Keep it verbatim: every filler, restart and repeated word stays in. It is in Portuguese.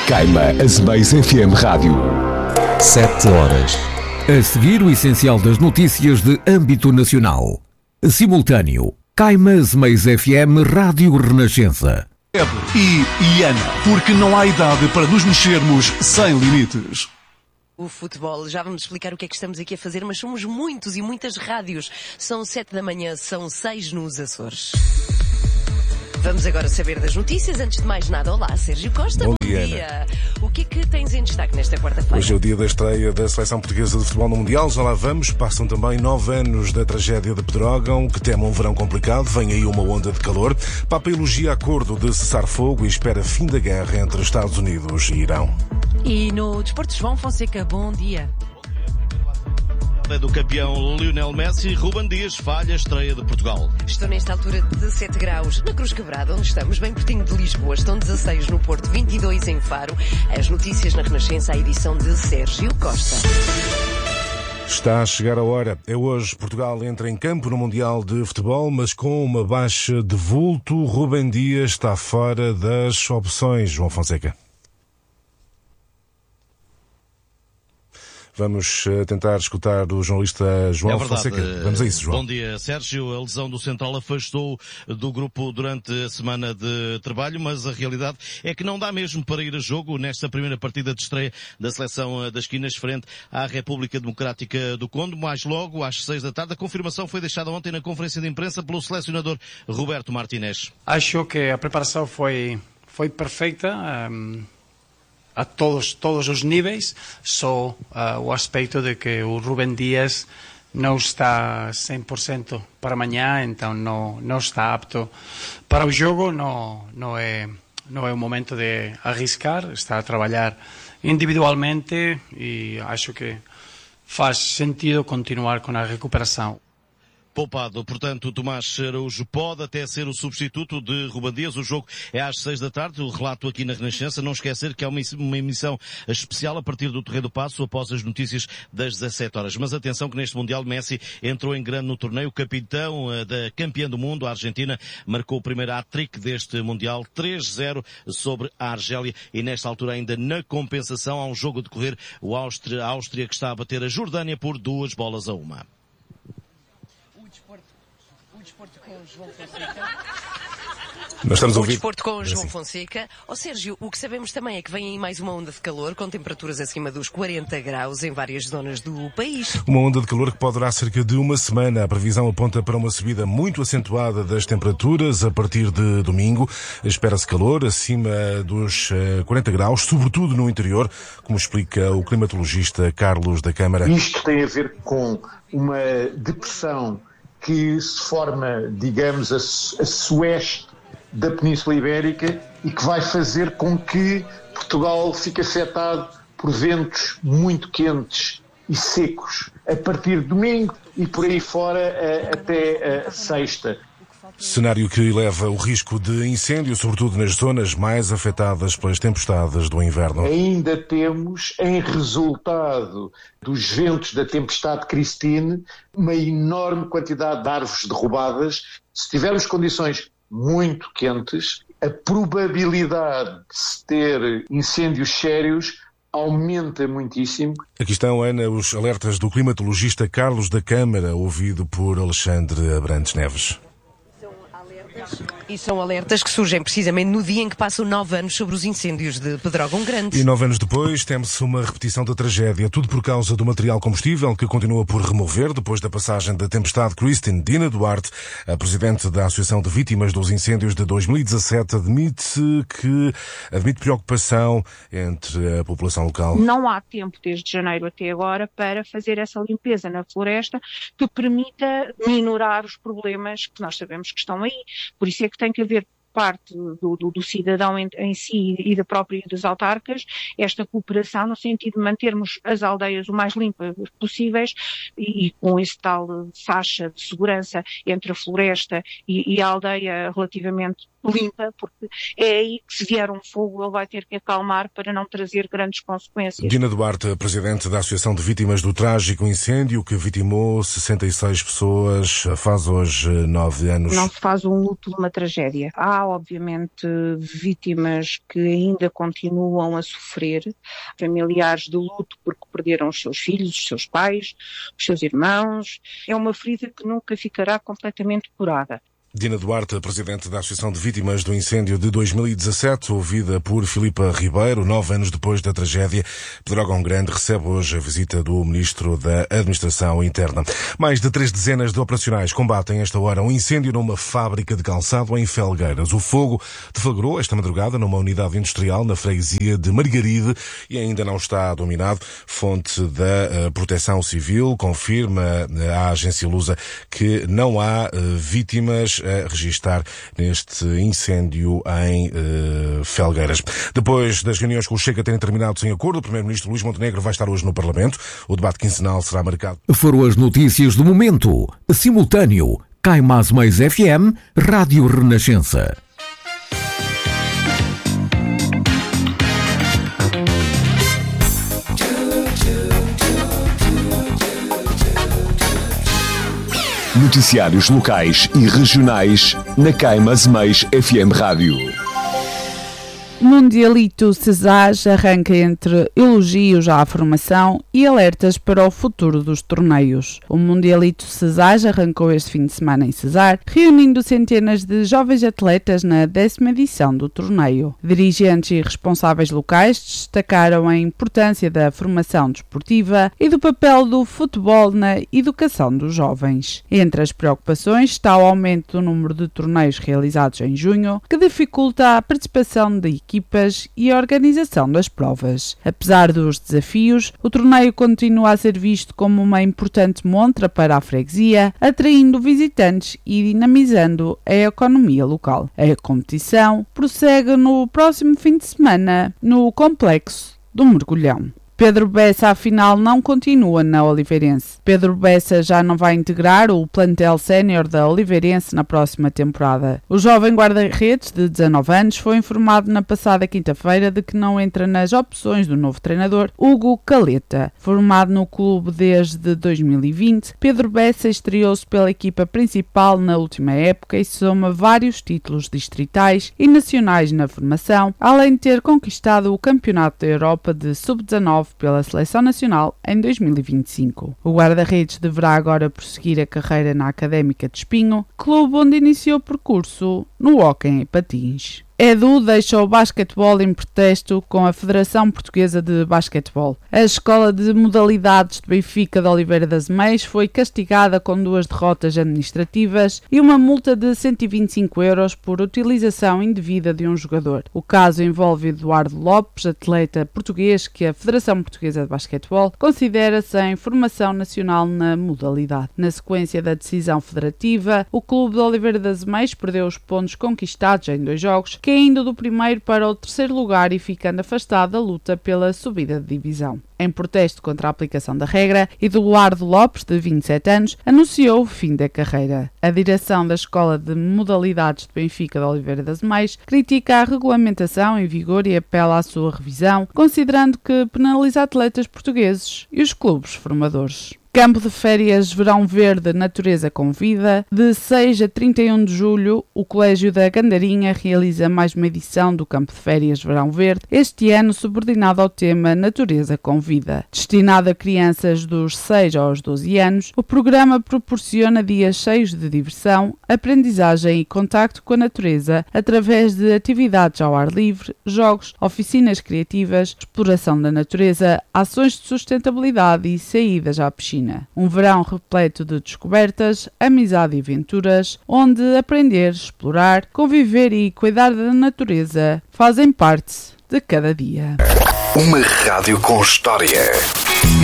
Caima Azemais F M Rádio. Sete horas. A seguir, o essencial das notícias de âmbito nacional. Simultâneo. Caima Azemais F M Rádio Renascença. E Iana, porque não há idade para nos mexermos sem limites. O futebol, já vamos explicar o que é que estamos aqui a fazer, mas somos muitos e muitas rádios. São sete da manhã, são seis nos Açores. Vamos agora saber das notícias. Antes de mais nada, olá, Sérgio Costa, bom, bom dia. dia. O que é que tens em destaque nesta quarta-feira? Hoje é o dia da estreia da Seleção Portuguesa de Futebol no Mundial. Já lá vamos. Passam também nove anos da tragédia de Pedrógão, que teme um verão complicado. Vem aí uma onda de calor. Papa elogia acordo de cessar fogo e espera fim da guerra entre Estados Unidos e Irão. E no Desporto, João Fonseca, bom dia. Do campeão Lionel Messi, Ruben Dias falha a estreia de Portugal. Estou nesta altura de dezessete graus na Cruz Quebrada, onde estamos, bem pertinho de Lisboa. Estão dezasseis no Porto, vinte e dois em Faro. As notícias na Renascença, a edição de Sérgio Costa. Está a chegar a hora. É hoje. Portugal entra em campo no Mundial de Futebol, mas com uma baixa de vulto. Ruben Dias está fora das opções. João Fonseca. Vamos tentar escutar o jornalista João é Fonseca. Vamos a isso, João. Bom dia, Sérgio. A lesão do central afastou do grupo durante a semana de trabalho, mas a realidade é que não dá mesmo para ir a jogo nesta primeira partida de estreia da seleção das Quinas frente à República Democrática do Congo. Mais logo, às seis da tarde, a confirmação foi deixada ontem na conferência de imprensa pelo selecionador Roberto Martinez. Acho que a preparação foi, foi perfeita. Um... a todos, todos os níveis, só uh, o aspecto de que o Ruben Dias não está cem por cento para amanhã, então não, não está apto para o jogo, não, não, é, não é o momento de arriscar, está a trabalhar individualmente e acho que faz sentido continuar com a recuperação. Poupado, portanto, Tomás Araújo pode até ser o substituto de Ruben Dias. O jogo é às seis da tarde, o relato aqui na Renascença. Não esquecer que há uma emissão especial a partir do Terreiro do Paço após as notícias das dezassete horas. Mas atenção que neste Mundial Messi entrou em grande no torneio. O capitão da campeã do mundo, a Argentina, marcou o primeiro hat-trick deste Mundial, três zero sobre a Argélia. E nesta altura ainda na compensação há um jogo a decorrer, o Áustria, a Áustria que está a bater a Jordânia por duas bolas a uma. Desporto com João Fonseca. Nós estamos a ouvir. O desporto com João Fonseca. Ó oh, Sérgio, o que sabemos também é que vem aí mais uma onda de calor com temperaturas acima dos quarenta graus em várias zonas do país. Uma onda de calor que pode durar cerca de uma semana. A previsão aponta para uma subida muito acentuada das temperaturas a partir de domingo. Espera-se calor acima dos quarenta graus, sobretudo no interior, como explica o climatologista Carlos da Câmara. Isto tem a ver com uma depressão que se forma, digamos, a, a sueste da Península Ibérica e que vai fazer com que Portugal fique afetado por ventos muito quentes e secos a partir de domingo e por aí fora a, até a sexta. Cenário que eleva o risco de incêndio, sobretudo nas zonas mais afetadas pelas tempestades do inverno. Ainda temos, em resultado dos ventos da tempestade Christine, uma enorme quantidade de árvores derrubadas. Se tivermos condições muito quentes, a probabilidade de se ter incêndios sérios aumenta muitíssimo. Aqui estão, Ana, os alertas do climatologista Carlos da Câmara, ouvido por Alexandre Abrantes Neves. E são alertas que surgem precisamente no dia em que passam nove anos sobre os incêndios de Pedrógão Grande. E nove anos depois teme-se uma repetição da tragédia, tudo por causa do material combustível que continua por remover depois da passagem da tempestade Christine. Dina Duarte, a presidente da Associação de Vítimas dos Incêndios de dois mil e dezassete, admite que admite preocupação entre a população local. Não há tempo desde janeiro até agora para fazer essa limpeza na floresta que permita minorar os problemas que nós sabemos que estão aí. Por isso é que tem que haver parte do, do, do cidadão em, em si e da própria das autarcas, esta cooperação no sentido de mantermos as aldeias o mais limpas possíveis e, e com esse tal faixa de segurança entre a floresta e, e a aldeia relativamente limpa, porque é aí que se vier um fogo ele vai ter que acalmar para não trazer grandes consequências. Dina Duarte, presidente da Associação de Vítimas do Trágico Incêndio que vitimou sessenta e seis pessoas, faz hoje nove anos. Não se faz um luto de uma tragédia. Há Há, obviamente, vítimas que ainda continuam a sofrer, familiares de luto porque perderam os seus filhos, os seus pais, os seus irmãos. É uma ferida que nunca ficará completamente curada. Dina Duarte, presidente da Associação de Vítimas do Incêndio de dois mil e dezassete, ouvida por Filipa Ribeiro, nove anos depois da tragédia. Pedrógão Grande recebe hoje a visita do Ministro da Administração Interna. Mais de três dezenas de operacionais combatem esta hora um incêndio numa fábrica de calçado em Felgueiras. O fogo deflagrou esta madrugada numa unidade industrial na freguesia de Margaride e ainda não está dominado. Fonte da Proteção Civil confirma à agência Lusa que não há vítimas a registar neste incêndio em uh, Felgueiras. Depois das reuniões com o Chega terem terminado sem acordo, o Primeiro-Ministro Luís Montenegro vai estar hoje no Parlamento. O debate quinzenal será marcado. Foram as notícias do momento. Simultâneo. Cai Mais Mais F M, Rádio Renascença. Noticiários locais e regionais na Cai Mais Mais F M Rádio. Mundialito Cesage arranca entre elogios à formação e alertas para o futuro dos torneios. O Mundialito Cesage arrancou este fim de semana em Cesar, reunindo centenas de jovens atletas na décima edição do torneio. Dirigentes e responsáveis locais destacaram a importância da formação desportiva e do papel do futebol na educação dos jovens. Entre as preocupações está o aumento do número de torneios realizados em junho, que dificulta a participação de equipas e a organização das provas. Apesar dos desafios, o torneio continua a ser visto como uma importante montra para a freguesia, atraindo visitantes e dinamizando a economia local. A competição prossegue no próximo fim de semana no Complexo do Mergulhão. Pedro Bessa, afinal, não continua na Oliveirense. Pedro Bessa já não vai integrar o plantel sénior da Oliveirense na próxima temporada. O jovem guarda-redes de dezanove anos foi informado na passada quinta-feira de que não entra nas opções do novo treinador, Hugo Caleta. Formado no clube desde dois mil e vinte, Pedro Bessa estreou-se pela equipa principal na última época e soma vários títulos distritais e nacionais na formação, além de ter conquistado o Campeonato da Europa de sub dezanove pela Seleção Nacional em dois mil e vinte e cinco. O guarda-redes deverá agora prosseguir a carreira na Académica de Espinho, clube onde iniciou o percurso no hóquei em patins. Edu deixa o basquetebol em protesto com a Federação Portuguesa de Basquetebol. A Escola de Modalidades de Benfica de Oliveira das Meias foi castigada com duas derrotas administrativas e uma multa de cento e vinte e cinco euros por utilização indevida de um jogador. O caso envolve Eduardo Lopes, atleta português que a Federação Portuguesa de Basquetebol considera sem formação nacional na modalidade. Na sequência da decisão federativa, o clube de Oliveira das Meias perdeu os pontos conquistados em dois jogos, caindo do primeiro para o terceiro lugar e ficando afastado da luta pela subida de divisão. Em protesto contra a aplicação da regra, Eduardo Lopes, de vinte e sete anos, anunciou o fim da carreira. A direção da Escola de Modalidades de Benfica de Oliveira das Meias critica a regulamentação em vigor e apela à sua revisão, considerando que penaliza atletas portugueses e os clubes formadores. Campo de Férias Verão Verde Natureza com Vida. De seis a trinta e um de julho, o Colégio da Gandarinha realiza mais uma edição do Campo de Férias Verão Verde, este ano subordinado ao tema Natureza com Vida. Destinado a crianças dos seis aos doze anos, o programa proporciona dias cheios de diversão, aprendizagem e contacto com a natureza através de atividades ao ar livre, jogos, oficinas criativas, exploração da natureza, ações de sustentabilidade e saídas à piscina. Um verão repleto de descobertas, amizade e aventuras, onde aprender, explorar, conviver e cuidar da natureza fazem parte de cada dia. Uma rádio com história.